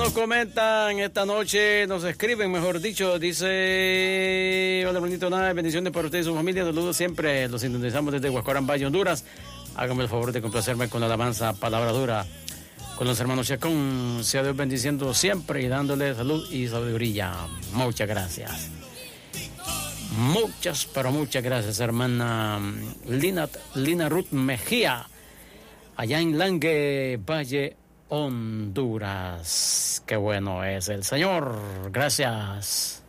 Nos comentan esta noche, nos escriben, mejor dicho, dice: hola, bonito nada, bendiciones para ustedes y su familia, saludos siempre, los sintonizamos desde Huascarán, Valle, Honduras. Háganme el favor de complacerme con la alabanza, palabra dura, con los hermanos Chacón. Sea Dios bendiciendo siempre y dándole salud y sabiduría. Muchas gracias. Muchas, pero muchas gracias, hermana Lina Ruth Mejía, allá en Langue, Valle, Honduras. Qué bueno es el Señor. Gracias.